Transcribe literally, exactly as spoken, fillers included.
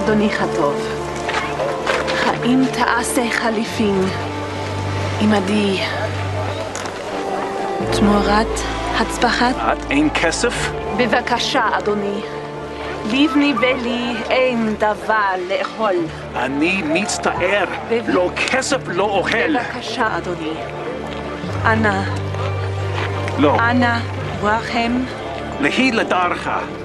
אדוני הטוב, האם תעשה חליפין עמדי תמורת הצפחת? את אין כסף? בבקשה, אדוני. לבני ולי אין דבר לאכול. אני מצטער. לא כסף לא אוכל. בבקשה, אדוני. אנא. לא. אנא, רחם. להי לדרך.